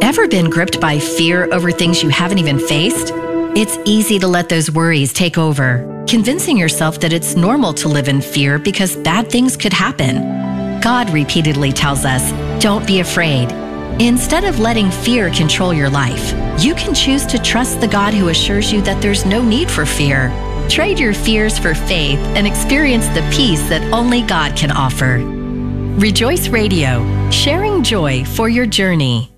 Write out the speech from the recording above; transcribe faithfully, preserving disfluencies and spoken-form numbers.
Ever been gripped by fear over things you haven't even faced? It's easy to let those worries take over, convincing yourself that it's normal to live in fear because bad things could happen. God repeatedly tells us, don't be afraid. Instead of letting fear control your life, you can choose to trust the God who assures you that there's no need for fear. Trade your fears for faith and experience the peace that only God can offer. Rejoice Radio, sharing joy for your journey.